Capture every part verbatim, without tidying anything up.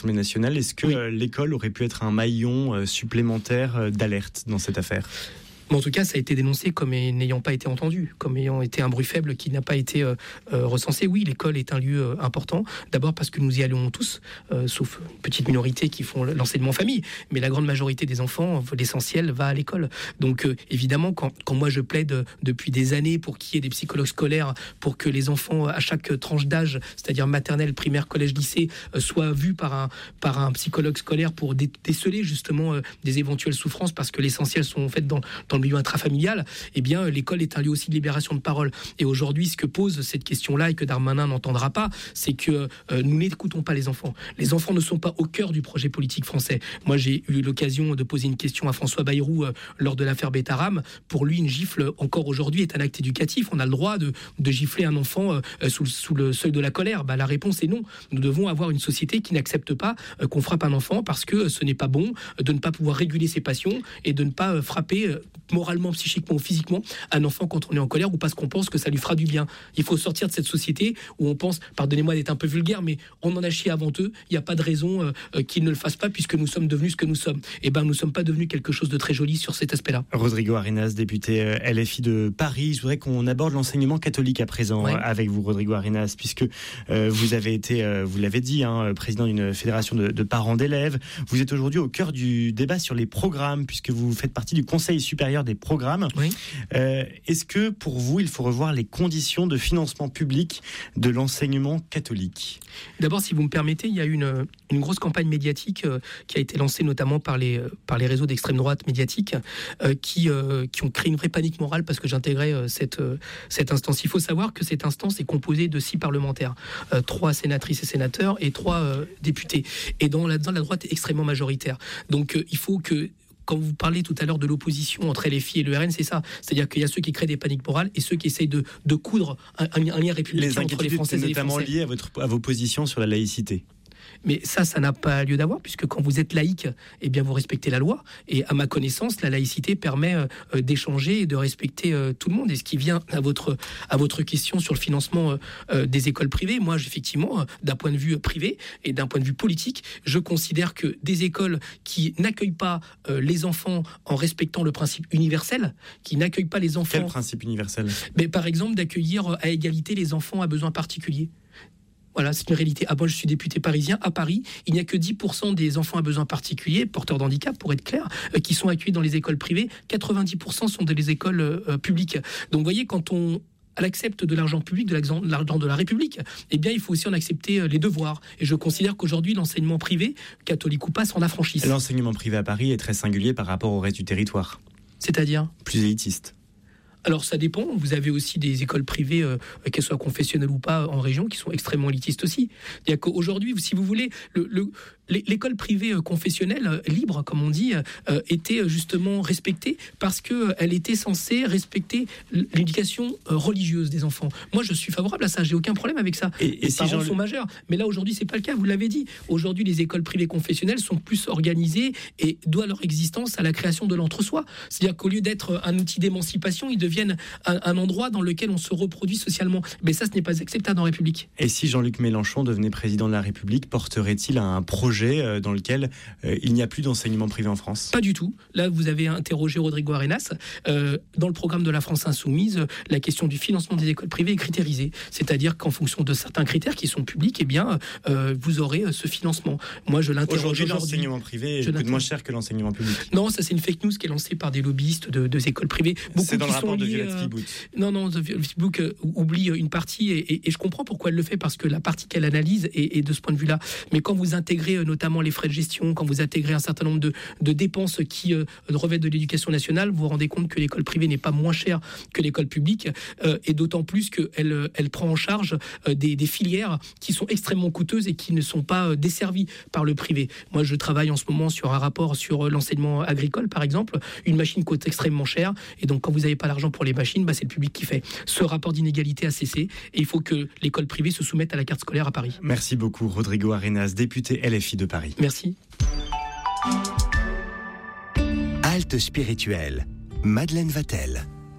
l'Assemblée nationale. Est-ce que oui. euh, l'école aurait pu être un maillon euh, supplémentaire euh, d'alerte dans cette affaire ? Mais en tout cas, ça a été dénoncé comme n'ayant pas été entendu, comme ayant été un bruit faible qui n'a pas été euh, euh, recensé. Oui, l'école est un lieu euh, important, d'abord parce que nous y allons tous, euh, sauf une petite minorité qui font l'enseignement en famille, mais la grande majorité des enfants, l'essentiel, va à l'école. Donc euh, évidemment, quand, quand moi je plaide depuis des années pour qu'il y ait des psychologues scolaires, pour que les enfants à chaque tranche d'âge, c'est-à-dire maternelle, primaire, collège, lycée, euh, soient vus par un, par un psychologue scolaire pour dé- déceler justement euh, des éventuelles souffrances, parce que l'essentiel sont faites dans, dans le milieu intrafamilial, eh bien l'école est un lieu aussi de libération de parole. Et aujourd'hui, ce que pose cette question-là et que Darmanin n'entendra pas, c'est que euh, nous n'écoutons pas les enfants. Les enfants ne sont pas au cœur du projet politique français. Moi, j'ai eu l'occasion de poser une question à François Bayrou euh, lors de l'affaire Betaram. Pour lui, une gifle, encore aujourd'hui, est un acte éducatif. On a le droit de, de gifler un enfant euh, sous, sous le seuil de la colère. Bah, la réponse est non. Nous devons avoir une société qui n'accepte pas euh, qu'on frappe un enfant parce que ce n'est pas bon euh, de ne pas pouvoir réguler ses passions et de ne pas euh, frapper euh, moralement, psychiquement ou physiquement un enfant quand on est en colère ou parce qu'on pense que ça lui fera du bien. Il faut sortir de cette société où on pense, pardonnez-moi d'être un peu vulgaire, mais on en a chié avant eux, il n'y a pas de raison euh, qu'ils ne le fassent pas puisque nous sommes devenus ce que nous sommes. Et ben nous ne sommes pas devenus quelque chose de très joli sur cet aspect-là. Rodrigo Arenas, député L F I de Paris, je voudrais qu'on aborde l'enseignement catholique à présent ouais. avec vous, Rodrigo Arenas, puisque euh, vous avez été, euh, vous l'avez dit, hein, président d'une fédération de, de parents d'élèves. Vous êtes aujourd'hui au cœur du débat sur les programmes, puisque vous faites partie du Conseil supérieur des programmes. Oui. Euh, est-ce que pour vous, il faut revoir les conditions de financement public de l'enseignement catholique ? D'abord, si vous me permettez, il y a une, une grosse campagne médiatique euh, qui a été lancée notamment par les, par les réseaux d'extrême droite médiatique euh, qui, euh, qui ont créé une vraie panique morale parce que j'intégrais euh, cette, euh, cette instance. Il faut savoir que cette instance est composée de six parlementaires, euh, trois sénatrices et sénateurs et trois euh, députés. Et dans la, dans la droite est extrêmement majoritaire. Donc euh, il faut que quand vous parlez tout à l'heure de l'opposition entre L F I et le R N, c'est ça. C'est-à-dire qu'il y a ceux qui créent des paniques morales et ceux qui essayent de, de coudre un, un lien républicain entre les Français et les Français. Les inquiétudes notamment liées à, votre, à vos positions sur la laïcité. Mais ça, ça n'a pas lieu d'avoir, puisque quand vous êtes laïque, eh bien vous respectez la loi. Et à ma connaissance, la laïcité permet euh, d'échanger et de respecter euh, tout le monde. Et ce qui vient à votre, à votre question sur le financement euh, des écoles privées, moi, effectivement, euh, d'un point de vue privé et d'un point de vue politique, je considère que des écoles qui n'accueillent pas euh, les enfants en respectant le principe universel, qui n'accueillent pas les enfants... Quel principe universel ? Mais par exemple, d'accueillir à égalité les enfants à besoins particuliers. Voilà, c'est une réalité. Ah, moi, je suis député parisien. À Paris, il n'y a que dix pour cent des enfants à besoins particuliers, porteurs d'handicap, pour être clair, euh, qui sont accueillis dans les écoles privées. quatre-vingt-dix pour cent sont des écoles euh, publiques. Donc, vous voyez, quand on accepte de l'argent public, de l'argent de la République, eh bien, il faut aussi en accepter les devoirs. Et je considère qu'aujourd'hui, l'enseignement privé, catholique ou pas, s'en affranchisse. L'enseignement privé à Paris est très singulier par rapport au reste du territoire. C'est-à-dire ? Plus élitiste. Alors ça dépend, vous avez aussi des écoles privées, euh, qu'elles soient confessionnelles ou pas, en région, qui sont extrêmement élitistes aussi. C'est-à-dire qu'aujourd'hui, si vous voulez, le, le, l'école privée confessionnelle, libre, comme on dit, euh, était justement respectée parce qu'elle était censée respecter l'éducation religieuse des enfants. Moi, je suis favorable à ça, j'ai aucun problème avec ça. Et, les et si parents sont majeurs. Mais là, aujourd'hui, c'est pas le cas, vous l'avez dit. Aujourd'hui, les écoles privées confessionnelles sont plus organisées et doivent leur existence à la création de l'entre-soi. C'est-à-dire qu'au lieu d'être un outil d'émancipation, ils deviennent Un, un endroit dans lequel on se reproduit socialement. Mais ça, ce n'est pas acceptable en République. Et si Jean-Luc Mélenchon devenait président de la République, porterait-il un projet dans lequel euh, il n'y a plus d'enseignement privé en France ? Pas du tout. Là, vous avez interrogé Rodrigo Arenas. Euh, dans le programme de la France Insoumise, la question du financement des écoles privées est critérisée. C'est-à-dire qu'en fonction de certains critères qui sont publics, eh bien, euh, vous aurez ce financement. Moi, je l'interroge aujourd'hui. Aujourd'hui, l'enseignement privé coûte moins cher que l'enseignement public. Non, ça, c'est une fake news qui est lancée par des lobbyistes de, de écoles privées. Beaucoup c'est dans qui le rapport sont de Violette Fibout. Non, non, Facebook euh, oublie une partie et, et, et je comprends pourquoi elle le fait parce que la partie qu'elle analyse est, est de ce point de vue-là. Mais quand vous intégrez euh, notamment les frais de gestion, quand vous intégrez un certain nombre de, de dépenses qui euh, revêtent de l'éducation nationale, vous vous rendez compte que l'école privée n'est pas moins chère que l'école publique euh, et d'autant plus qu'elle elle prend en charge euh, des, des filières qui sont extrêmement coûteuses et qui ne sont pas euh, desservies par le privé. Moi, je travaille en ce moment sur un rapport sur euh, l'enseignement agricole, par exemple. Une machine coûte extrêmement cher et donc quand vous n'avez pas l'argent pour les machines, bah, c'est le public qui fait. Ce rapport d'inégalité a cessé et il faut que l'école privée se soumette à la carte scolaire à Paris. Merci beaucoup Rodrigo Arenas, député L F I de Paris. Merci. Halte spirituelle, Madeleine Vatel.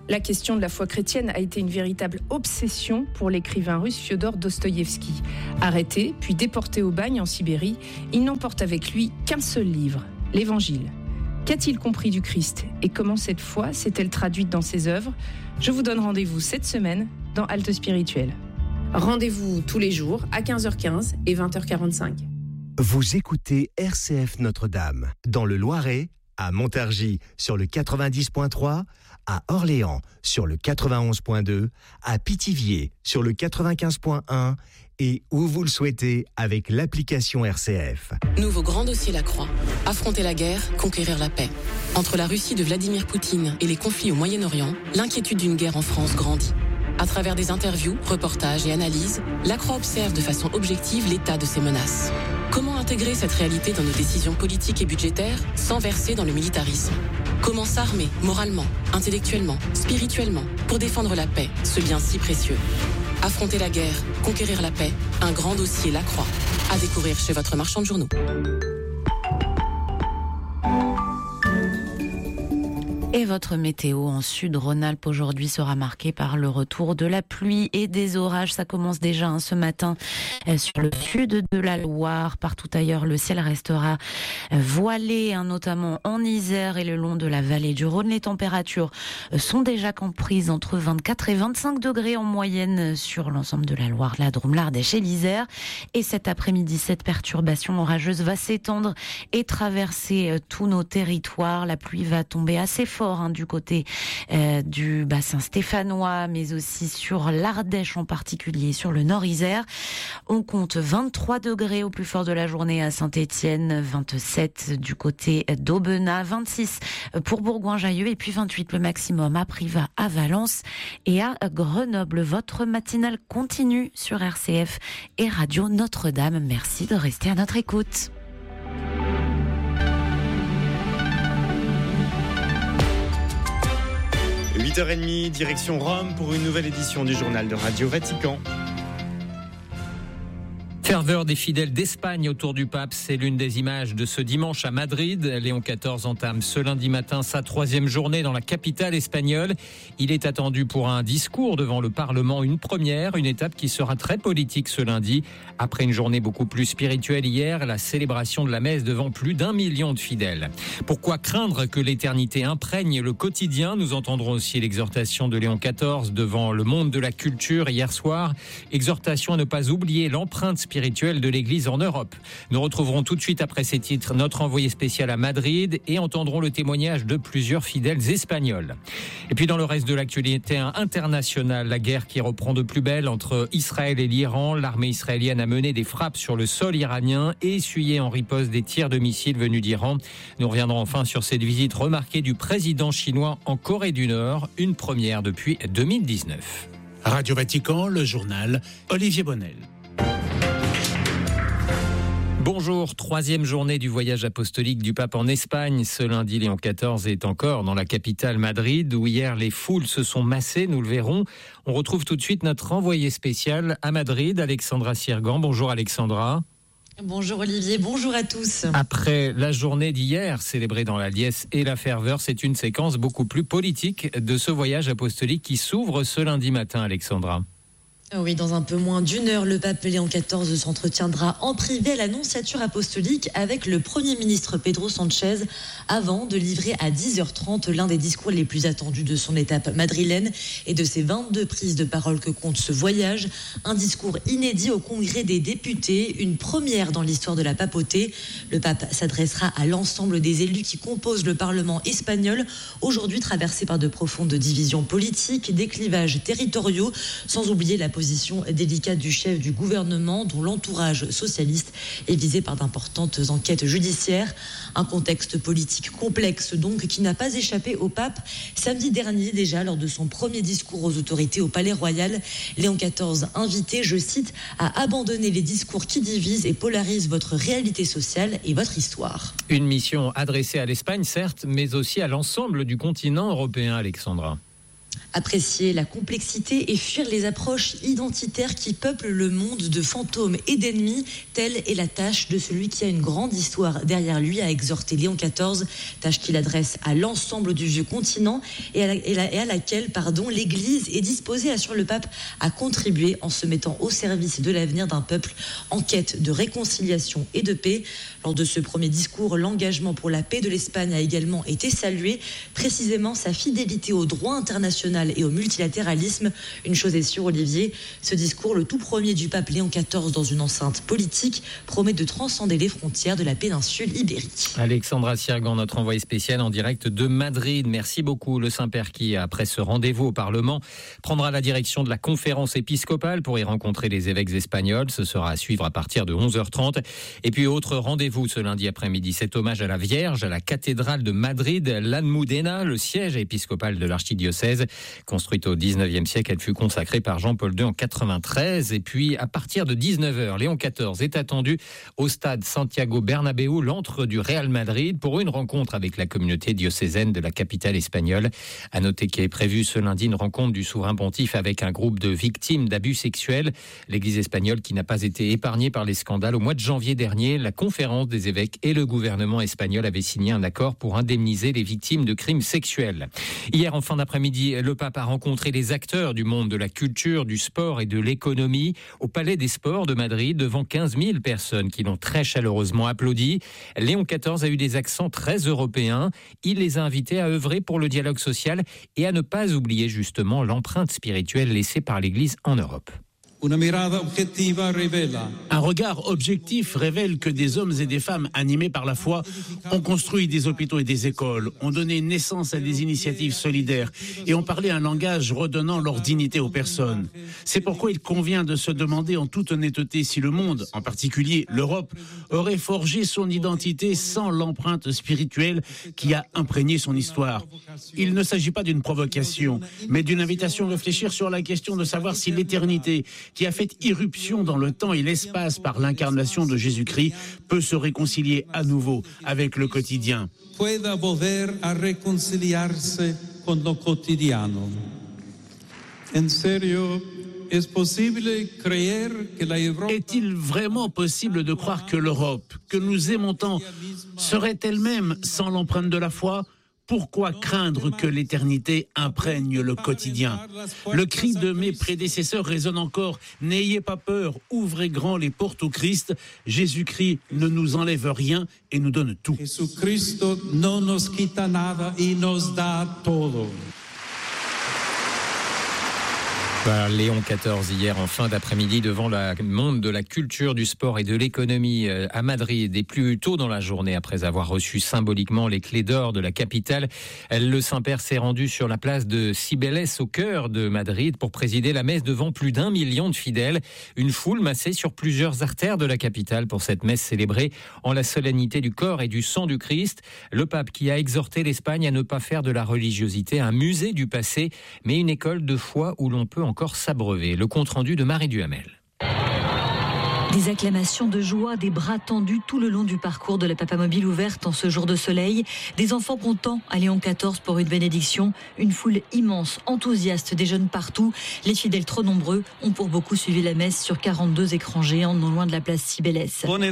La question de la foi chrétienne a été une véritable obsession pour l'écrivain russe Fiodor Dostoïevski. Arrêté, puis déporté au bagne en Sibérie, il n'emporte avec lui qu'un seul livre, l'Évangile. Qu'a-t-il compris du Christ et comment cette foi s'est-elle traduite dans ses œuvres ? Je vous donne rendez-vous cette semaine dans Halte Spirituelle. Rendez-vous tous les jours à quinze heures quinze et vingt heures quarante-cinq. Vous écoutez R C F Notre-Dame, dans le Loiret, à Montargis sur le quatre-vingt-dix point trois, à Orléans sur le quatre-vingt-onze point deux, à Pithiviers sur le quatre-vingt-quinze point un et où vous le souhaitez avec l'application R C F. Nouveau grand dossier La Croix. Affronter la guerre, conquérir la paix. Entre la Russie de Vladimir Poutine et les conflits au Moyen-Orient, l'inquiétude d'une guerre en France grandit. À travers des interviews, reportages et analyses, La Croix observe de façon objective l'état de ces menaces. Comment intégrer cette réalité dans nos décisions politiques et budgétaires sans verser dans le militarisme ? Comment s'armer moralement, intellectuellement, spirituellement pour défendre la paix, ce bien si précieux ? Affronter la guerre, conquérir la paix, un grand dossier La Croix. À découvrir chez votre marchand de journaux. Et votre météo en Sud-Rhône-Alpes aujourd'hui sera marquée par le retour de la pluie et des orages. Ça commence déjà hein, ce matin euh, sur le sud de la Loire. Partout ailleurs, le ciel restera euh, voilé, hein, notamment en Isère et le long de la vallée du Rhône. Les températures euh, sont déjà comprises entre vingt-quatre et vingt-cinq degrés en moyenne sur l'ensemble de la Loire, la Drôme, l'Ardèche et l'Isère. Et cet après-midi, cette perturbation orageuse va s'étendre et traverser euh, tous nos territoires. La pluie va tomber assez fort Hein, du côté euh, du bassin stéphanois, mais aussi sur l'Ardèche en particulier, sur le Nord-Isère. On compte vingt-trois degrés au plus fort de la journée à Saint-Étienne, vingt-sept du côté d'Aubenas, vingt-six pour Bourgoin-Jallieu et puis vingt-huit le maximum à Privas, à Valence et à Grenoble. Votre matinale continue sur R C F et Radio Notre-Dame. Merci de rester à notre écoute. huit heures trente, direction Rome pour une nouvelle édition du journal de Radio Vatican. Ferveur des fidèles d'Espagne autour du pape, c'est l'une des images de ce dimanche à Madrid. Léon quatorze entame ce lundi matin sa troisième journée dans la capitale espagnole. Il est attendu pour un discours devant le Parlement, une première, une étape qui sera très politique ce lundi. Après une journée beaucoup plus spirituelle hier, la célébration de la messe devant plus d'un million de fidèles. Pourquoi craindre que l'éternité imprègne le quotidien ? Nous entendrons aussi l'exhortation de Léon quatorze devant le monde de la culture hier soir. Exhortation à ne pas oublier l'empreinte spirituelle spirituelle de l'Église en Europe. Nous retrouverons tout de suite après ces titres notre envoyé spécial à Madrid et entendrons le témoignage de plusieurs fidèles espagnols. Et puis dans le reste de l'actualité internationale, la guerre qui reprend de plus belle entre Israël et l'Iran. L'armée israélienne a mené des frappes sur le sol iranien et essuyé en riposte des tirs de missiles venus d'Iran. Nous reviendrons enfin sur cette visite remarquée du président chinois en Corée du Nord, une première depuis deux mille dix-neuf. Radio Vatican, le journal Olivier Bonnel. Bonjour, troisième journée du voyage apostolique du pape en Espagne. Ce lundi, Léon quatorze est encore dans la capitale Madrid, où hier les foules se sont massées, nous le verrons. On retrouve tout de suite notre envoyé spécial à Madrid, Alexandra Sirgan. Bonjour Alexandra. Bonjour Olivier, bonjour à tous. Après la journée d'hier, célébrée dans la liesse et la ferveur, c'est une séquence beaucoup plus politique de ce voyage apostolique qui s'ouvre ce lundi matin, Alexandra. Oui, dans un peu moins d'une heure, le pape Léon quatorze s'entretiendra en privé à l'annonciature apostolique avec le Premier ministre Pedro Sánchez avant de livrer à dix heures trente l'un des discours les plus attendus de son étape madrilène et de ses vingt-deux prises de parole que compte ce voyage. Un discours inédit au Congrès des députés, une première dans l'histoire de la papauté. Le pape s'adressera à l'ensemble des élus qui composent le Parlement espagnol, aujourd'hui traversé par de profondes divisions politiques, des clivages territoriaux, sans oublier la position délicate du chef du gouvernement dont l'entourage socialiste est visé par d'importantes enquêtes judiciaires. Un contexte politique complexe donc qui n'a pas échappé au pape. Samedi dernier déjà, lors de son premier discours aux autorités au Palais Royal, Léon quatorze invitait, je cite, à abandonner les discours qui divisent et polarisent votre réalité sociale et votre histoire. Une mission adressée à l'Espagne certes, mais aussi à l'ensemble du continent européen, Alexandra. Apprécier la complexité et fuir les approches identitaires qui peuplent le monde de fantômes et d'ennemis, telle est la tâche de celui qui a une grande histoire derrière lui, a exhorté Léon quatorze, tâche qu'il adresse à l'ensemble du vieux continent et à, la, et la, et à laquelle pardon, l'Église est disposée, assure le pape, à contribuer en se mettant au service de l'avenir d'un peuple en quête de réconciliation et de paix. Lors de ce premier discours, l'engagement pour la paix de l'Espagne a également été salué, précisément sa fidélité au droit international et au multilatéralisme. Une chose est sûre, Olivier, ce discours, le tout premier du pape Léon quatorze dans une enceinte politique, promet de transcender les frontières de la péninsule ibérique. Alexandra Sirgan, notre envoyée spéciale en direct de Madrid. Merci beaucoup. Le Saint-Père qui, après ce rendez-vous au Parlement, prendra la direction de la conférence épiscopale pour y rencontrer les évêques espagnols. Ce sera à suivre à partir de onze heures trente. Et puis, autre rendez-vous ce lundi après-midi, cet hommage à la Vierge à la cathédrale de Madrid, l'Almudena, le siège épiscopal de l'archidiocèse. Construite au dix-neuvième siècle, elle fut consacrée par Jean-Paul deux en quatre-vingt-treize. Et puis, à partir de dix-neuf heures, Léon quatorze est attendu au stade Santiago Bernabéu, l'antre du Real Madrid, pour une rencontre avec la communauté diocésaine de la capitale espagnole. À noter qu'est prévue ce lundi une rencontre du souverain pontife avec un groupe de victimes d'abus sexuels. L'Église espagnole qui n'a pas été épargnée par les scandales. Au mois de janvier dernier, la conférence des évêques et le gouvernement espagnol avaient signé un accord pour indemniser les victimes de crimes sexuels. Hier, en fin d'après-midi, le pape a rencontré les acteurs du monde de la culture, du sport et de l'économie au Palais des Sports de Madrid devant quinze mille personnes qui l'ont très chaleureusement applaudi. Léon quatorze a eu des accents très européens. Il les a invités à œuvrer pour le dialogue social et à ne pas oublier justement l'empreinte spirituelle laissée par l'Église en Europe. Un regard objectif révèle que des hommes et des femmes animés par la foi ont construit des hôpitaux et des écoles, ont donné naissance à des initiatives solidaires et ont parlé un langage redonnant leur dignité aux personnes. C'est pourquoi il convient de se demander en toute honnêteté si le monde, en particulier l'Europe, aurait forgé son identité sans l'empreinte spirituelle qui a imprégné son histoire. Il ne s'agit pas d'une provocation, mais d'une invitation à réfléchir sur la question de savoir si l'éternité, qui a fait irruption dans le temps et l'espace par l'incarnation de Jésus-Christ, peut se réconcilier à nouveau avec le quotidien. Pueda volver a reconciliarse con lo cotidiano. En serio, es posible creer que la Europa... Est-il vraiment possible de croire que l'Europe, que nous aimons tant, serait elle-même sans l'empreinte de la foi ? Pourquoi craindre que l'éternité imprègne le quotidien ? Le cri de mes prédécesseurs résonne encore. N'ayez pas peur, ouvrez grand les portes au Christ. Jésus-Christ ne nous enlève rien et nous donne tout. Jesucristo no nos quita nada y nos da todo. Voilà, Léon quatorze hier en fin d'après-midi devant le monde de la culture, du sport et de l'économie à Madrid. Et plus tôt dans la journée, après avoir reçu symboliquement les clés d'or de la capitale, le Saint-Père s'est rendu sur la place de Cibeles au cœur de Madrid pour présider la messe devant plus d'un million de fidèles. Une foule massée sur plusieurs artères de la capitale pour cette messe célébrée en la solennité du corps et du sang du Christ. Le pape qui a exhorté l'Espagne à ne pas faire de la religiosité un musée du passé, mais une école de foi où l'on peut en encore s'abreuver. Le compte-rendu de Marie Duhamel. Des acclamations de joie, des bras tendus tout le long du parcours de la Papamobile ouverte en ce jour de soleil. Des enfants contents à Léon quatorze pour une bénédiction. Une foule immense, enthousiaste, des jeunes partout. Les fidèles trop nombreux ont pour beaucoup suivi la messe sur quarante-deux écrans géants non loin de la place Cibeles.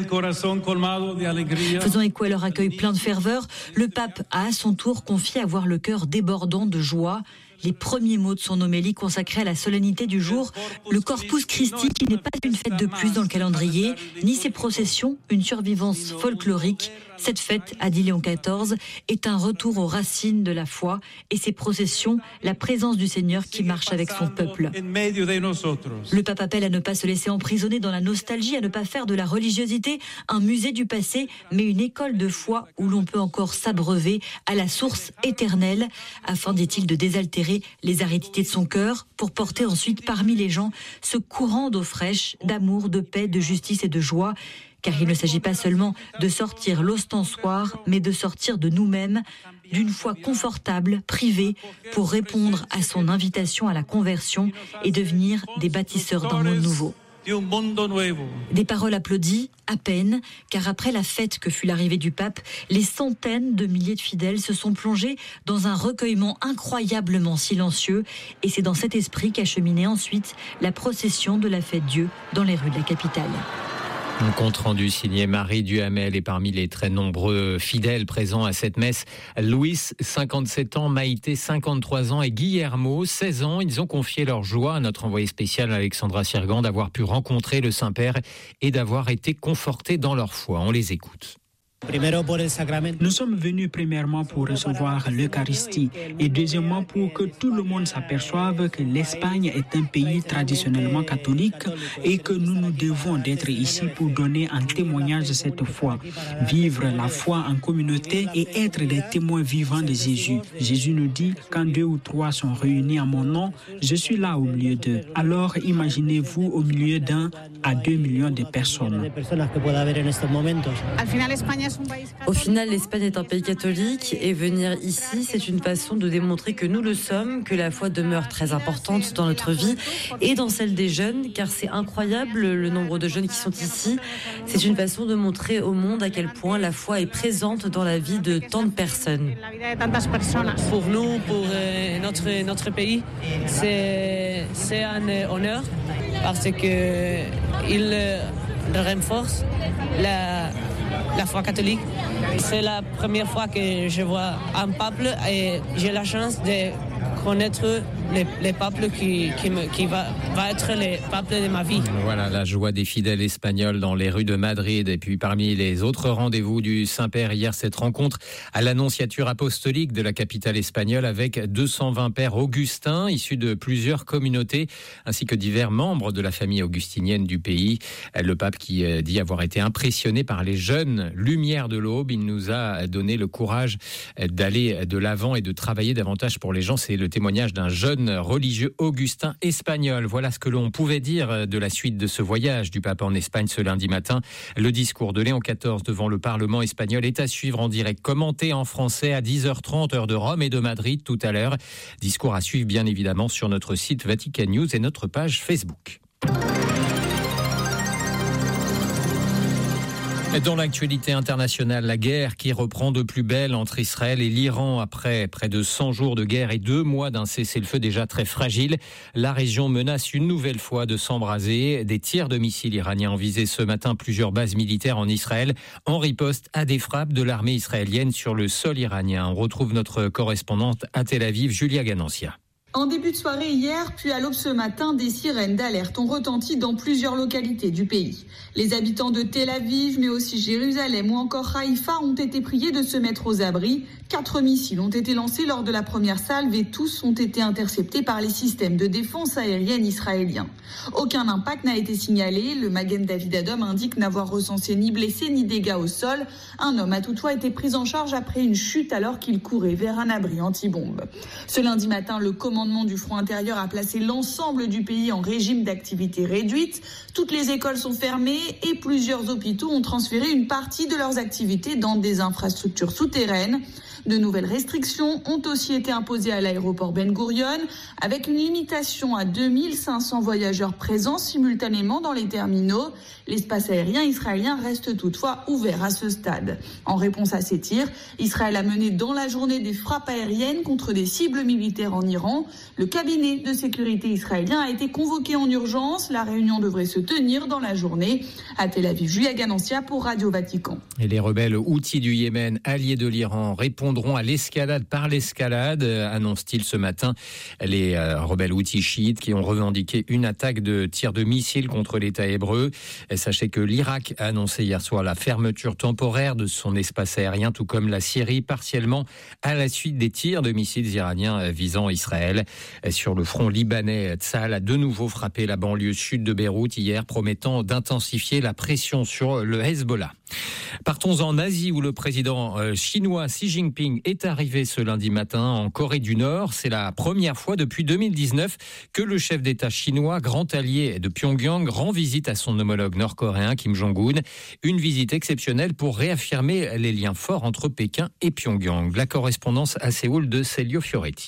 Faisant écho à leur accueil plein de ferveur, le pape a à son tour confié avoir le cœur débordant de joie. Les premiers mots de son homélie consacrés à la solennité du jour, le Corpus Christi qui n'est pas une fête de plus dans le calendrier, ni ses processions, une survivance folklorique. Cette fête, a dit Léon quatorze, est un retour aux racines de la foi et ses processions, la présence du Seigneur qui marche avec son peuple. Le pape appelle à ne pas se laisser emprisonner dans la nostalgie, à ne pas faire de la religiosité un musée du passé, mais une école de foi où l'on peut encore s'abreuver à la source éternelle, afin, dit-il, de désaltérer les aridités de son cœur pour porter ensuite parmi les gens ce courant d'eau fraîche, d'amour, de paix, de justice et de joie. Car il ne s'agit pas seulement de sortir l'ostensoir, mais de sortir de nous-mêmes, d'une foi confortable, privée, pour répondre à son invitation à la conversion et devenir des bâtisseurs d'un monde nouveau. di un mondo nuovo. Des paroles applaudies, à peine, car après la fête que fut l'arrivée du pape, les centaines de milliers de fidèles se sont plongés dans un recueillement incroyablement silencieux. Et c'est dans cet esprit qu'acheminait ensuite la procession de la fête Dieu dans les rues de la capitale. Un compte rendu signé Marie Duhamel, et parmi les très nombreux fidèles présents à cette messe, Louis, cinquante-sept ans, Maïté, cinquante-trois ans et Guillermo, seize ans. Ils ont confié leur joie à notre envoyé spécial Alexandra Sirgan d'avoir pu rencontrer le Saint-Père et d'avoir été confortés dans leur foi. On les écoute. Nous sommes venus premièrement pour recevoir l'Eucharistie et deuxièmement pour que tout le monde s'aperçoive que l'Espagne est un pays traditionnellement catholique et que nous nous devons d'être ici pour donner un témoignage de cette foi, vivre la foi en communauté et être des témoins vivants de Jésus. Jésus nous dit, quand deux ou trois sont réunis en mon nom, je suis là au milieu d'eux. Alors imaginez-vous au milieu d'un à deux millions de personnes. Au final, l'Espagne est un pays catholique et venir ici, c'est une façon de démontrer que nous le sommes, que la foi demeure très importante dans notre vie et dans celle des jeunes, car c'est incroyable le nombre de jeunes qui sont ici. C'est une façon de montrer au monde à quel point la foi est présente dans la vie de tant de personnes. Pour nous, pour notre, notre pays, c'est, c'est un honneur parce qu'il renforce la la foi catholique. C'est la première fois que je vois un peuple et j'ai la chance de connaître les, les peuples qui, qui, me, qui va, va être les peuples de ma vie. Voilà la joie des fidèles espagnols dans les rues de Madrid. Et puis parmi les autres rendez-vous du Saint-Père hier, cette rencontre à l'Annonciature apostolique de la capitale espagnole avec deux cent vingt pères augustins issus de plusieurs communautés ainsi que divers membres de la famille augustinienne du pays. Le pape qui dit avoir été impressionné par les jeunes lumières de l'aube. Il nous a donné le courage d'aller de l'avant et de travailler davantage pour les gens. C'est le témoignage d'un jeune religieux augustin espagnol. Voilà ce que l'on pouvait dire de la suite de ce voyage du pape en Espagne ce lundi matin. Le discours de Léon quatorze devant le Parlement espagnol est à suivre en direct, commenté en français à dix heures trente, heure de Rome et de Madrid tout à l'heure. Discours à suivre bien évidemment sur notre site Vatican News et notre page Facebook. Dans l'actualité internationale, la guerre qui reprend de plus belle entre Israël et l'Iran après près de cent jours de guerre et deux mois d'un cessez-le-feu déjà très fragile. La région menace une nouvelle fois de s'embraser. Des tirs de missiles iraniens ont visé ce matin plusieurs bases militaires en Israël en riposte à des frappes de l'armée israélienne sur le sol iranien. On retrouve notre correspondante à Tel Aviv, Julia Ganancia. En début de soirée hier, puis à l'aube ce matin, des sirènes d'alerte ont retenti dans plusieurs localités du pays. Les habitants de Tel Aviv, mais aussi Jérusalem ou encore Haïfa ont été priés de se mettre aux abris. Quatre missiles ont été lancés lors de la première salve et tous ont été interceptés par les systèmes de défense aérienne israéliens. Aucun impact n'a été signalé. Le Magen David Adom indique n'avoir recensé ni blessés ni dégâts au sol. Un homme a toutefois été pris en charge après une chute alors qu'il courait vers un abri anti-bombe. Ce lundi matin, le commandement du front intérieur a placé l'ensemble du pays en régime d'activité réduite. Toutes les écoles sont fermées et plusieurs hôpitaux ont transféré une partie de leurs activités dans des infrastructures souterraines. De nouvelles restrictions ont aussi été imposées à l'aéroport Ben Gurion avec une limitation à deux mille cinq cents voyageurs présents simultanément dans les terminaux. L'espace aérien israélien reste toutefois ouvert à ce stade. En réponse à ces tirs, Israël a mené dans la journée des frappes aériennes contre des cibles militaires en Iran. Le cabinet de sécurité israélien a été convoqué en urgence. La réunion devrait se tenir dans la journée. À Tel Aviv, Julia Ganancia pour Radio Vatican. Et les rebelles houthis du Yémen, alliés de l'Iran, répondent à l'escalade par l'escalade, annonce-t-il ce matin. Les euh, rebelles houthis chiites qui ont revendiqué une attaque de tir de missiles contre l'État hébreu. Et sachez que l'Irak a annoncé hier soir la fermeture temporaire de son espace aérien, tout comme la Syrie, partiellement à la suite des tirs de missiles iraniens visant Israël. Sur le front libanais, Tsahal a de nouveau frappé la banlieue sud de Beyrouth hier, promettant d'intensifier la pression sur le Hezbollah. Partons en Asie où le président chinois Xi Jinping est arrivé ce lundi matin en Corée du Nord. C'est la première fois depuis deux mille dix-neuf que le chef d'État chinois, grand allié de Pyongyang, rend visite à son homologue nord-coréen Kim Jong-un. Une visite exceptionnelle pour réaffirmer les liens forts entre Pékin et Pyongyang. La correspondance à Séoul de Celio Fioretti.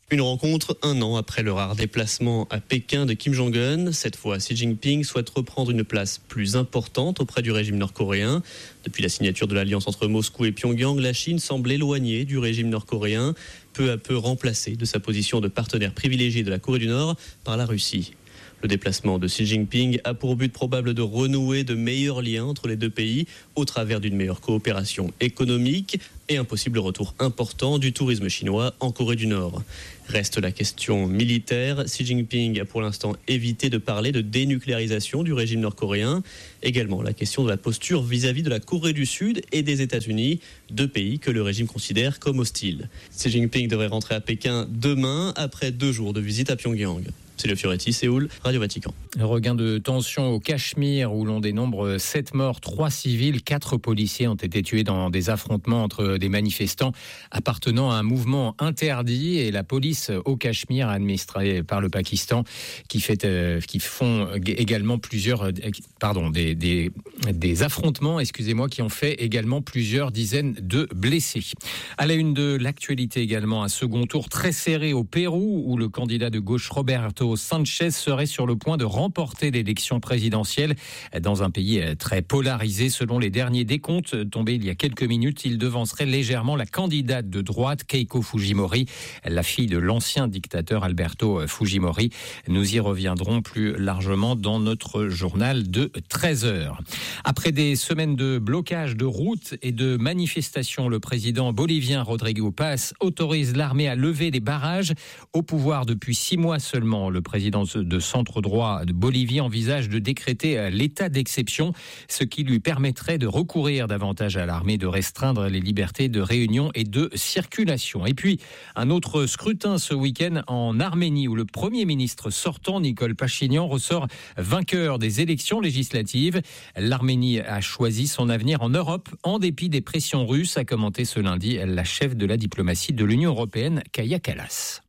Une rencontre un an après le rare déplacement à Pékin de Kim Jong-un. Cette fois, Xi Jinping souhaite reprendre une place plus importante auprès du régime nord-coréen. Depuis la signature de l'alliance entre Moscou et Pyongyang, la Chine semble éloignée du régime nord-coréen, peu à peu remplacée de sa position de partenaire privilégié de la Corée du Nord par la Russie. Le déplacement de Xi Jinping a pour but probable de renouer de meilleurs liens entre les deux pays au travers d'une meilleure coopération économique et un possible retour important du tourisme chinois en Corée du Nord. Reste la question militaire. Xi Jinping a pour l'instant évité de parler de dénucléarisation du régime nord-coréen. Également la question de la posture vis-à-vis de la Corée du Sud et des États-Unis, deux pays que le régime considère comme hostiles. Xi Jinping devrait rentrer à Pékin demain après deux jours de visite à Pyongyang. C'est le Fioretti, Séoul, Radio Vatican. Un regain de tension au Cachemire où l'on dénombre sept morts, trois civils, quatre policiers ont été tués dans des affrontements entre des manifestants appartenant à un mouvement interdit et la police au Cachemire administrée par le Pakistan qui, fait, euh, qui font également plusieurs, euh, pardon, des, des, des affrontements, excusez-moi, qui ont fait également plusieurs dizaines de blessés. À la une de l'actualité également, un second tour très serré au Pérou où le candidat de gauche Roberto Sanchez serait sur le point de remporter l'élection présidentielle dans un pays très polarisé. Selon les derniers décomptes tombés il y a quelques minutes, il devancerait légèrement la candidate de droite Keiko Fujimori, la fille de l'ancien dictateur Alberto Fujimori. Nous y reviendrons plus largement dans notre journal de treize heures. Après des semaines de blocage de routes et de manifestations, le président bolivien Rodrigo Paz autorise l'armée à lever des barrages. Au pouvoir depuis six mois seulement, le président de centre droit de Bolivie envisage de décréter l'état d'exception, ce qui lui permettrait de recourir davantage à l'armée, de restreindre les libertés de réunion et de circulation. Et puis, un autre scrutin ce week-end en Arménie, où le Premier ministre sortant, Nikol Pachinian, ressort vainqueur des élections législatives. L'Arménie a choisi son avenir en Europe, en dépit des pressions russes, a commenté ce lundi la chef de la diplomatie de l'Union européenne, Kaja Kallas.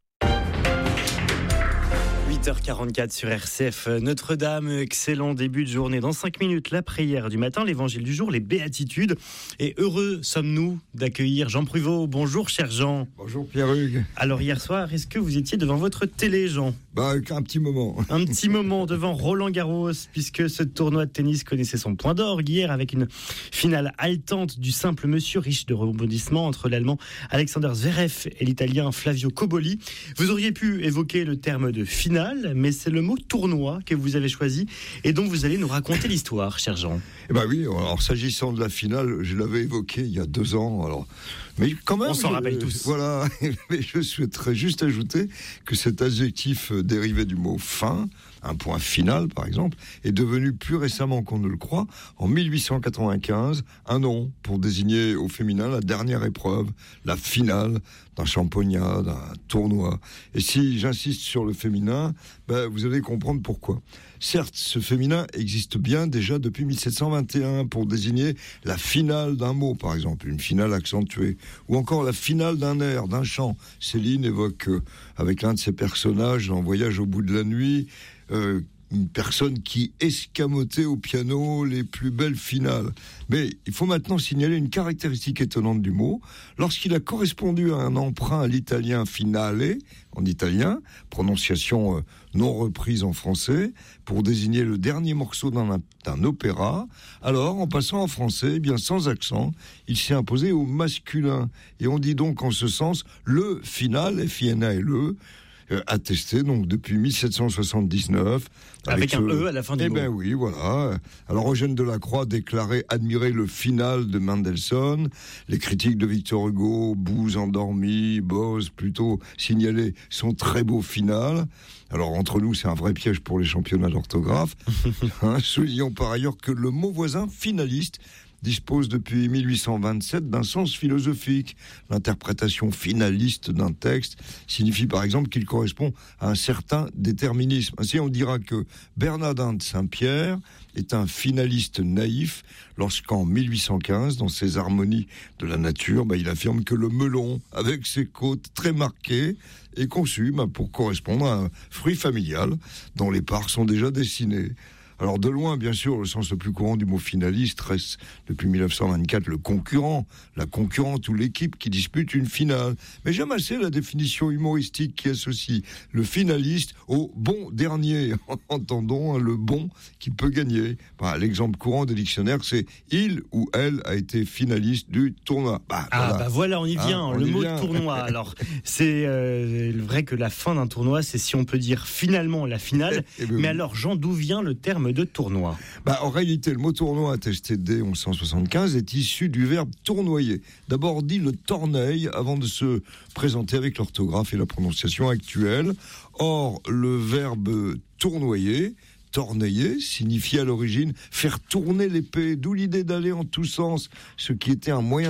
huit heures quarante-quatre sur R C F Notre-Dame, excellent début de journée. Dans cinq minutes, la prière du matin, l'évangile du jour, les béatitudes. Et heureux sommes-nous d'accueillir Jean Pruvot. Bonjour cher Jean. Bonjour Pierre-Hugues. Alors hier soir, est-ce que vous étiez devant votre télé, Jean ? Bah, un petit moment. Un petit moment devant Roland Garros, puisque ce tournoi de tennis connaissait son point d'orgue hier avec une finale haletante du simple monsieur riche de rebondissements entre l'Allemand Alexander Zverev et l'Italien Flavio Cobolli. Vous auriez pu évoquer le terme de finale, mais c'est le mot tournoi que vous avez choisi et dont vous allez nous raconter l'histoire, cher Jean. Eh ben oui, alors s'agissant de la finale, je l'avais évoqué il y a deux ans, alors... Mais quand même, on s'en je, rappelle tous. Voilà, mais je souhaiterais juste ajouter que cet adjectif dérivé du mot fin, un point final par exemple, est devenu plus récemment qu'on ne le croit, en mille huit cent quatre-vingt-quinze, un nom pour désigner au féminin la dernière épreuve, la finale d'un championnat, d'un tournoi. Et si j'insiste sur le féminin, ben, vous allez comprendre pourquoi. Certes, ce féminin existe bien déjà depuis mille sept cent vingt et un pour désigner la finale d'un mot, par exemple, une finale accentuée, ou encore la finale d'un air, d'un chant. Céline évoque euh, avec l'un de ses personnages dans Voyage au bout de la nuit, euh, une personne qui escamotait au piano les plus belles finales. Mais il faut maintenant signaler une caractéristique étonnante du mot. Lorsqu'il a correspondu à un emprunt à l'italien finale, en italien, prononciation euh, non reprise en français, pour désigner le dernier morceau d'un, d'un opéra, alors en passant en français, eh bien sans accent, il s'est imposé au masculin. Et on dit donc en ce sens le final, F I N A L E, Euh, attesté donc depuis mille sept cent soixante-dix-neuf avec, avec un ce... E à la fin du eh mot. Ben oui, voilà. Alors Eugène Delacroix déclarait admirer le final de Mendelssohn. Les critiques de Victor Hugo, Bouze endormi, Boz plutôt signalaient son très beau final. Alors entre nous, c'est un vrai piège pour les championnats d'orthographe. hein, soulignons par ailleurs que le mot voisin finaliste dispose depuis mille huit cent vingt-sept d'un sens philosophique. L'interprétation finaliste d'un texte signifie par exemple qu'il correspond à un certain déterminisme. Ainsi, on dira que Bernardin de Saint-Pierre est un finaliste naïf lorsqu'en mille huit cent quinze, dans ses harmonies de la nature, bah, il affirme que le melon, avec ses côtes très marquées, est conçu bah, pour correspondre à un fruit familial dont les parts sont déjà dessinées. Alors de loin, bien sûr, le sens le plus courant du mot finaliste reste depuis mille neuf cent vingt-quatre le concurrent, la concurrente ou l'équipe qui dispute une finale. Mais j'aime assez la définition humoristique qui associe le finaliste au bon dernier. Entendons, hein, le bon qui peut gagner. Bah, l'exemple courant des dictionnaires, c'est il ou elle a été finaliste du tournoi. Bah, ah voilà. bah voilà, on y vient. Hein, on le y mot vient. tournoi. Alors c'est euh, vrai que la fin d'un tournoi, c'est si on peut dire finalement la finale. Eh ben mais oui. alors Jean, d'où vient le terme de tournoi? Bah, en réalité, le mot tournoi, attesté dès onze cent soixante-quinze, est issu du verbe tournoyer. D'abord dit le torneil avant de se présenter avec l'orthographe et la prononciation actuelle. Or, le verbe tournoyer, torneiller, signifiait à l'origine faire tourner l'épée, d'où l'idée d'aller en tous sens, ce qui était un moyen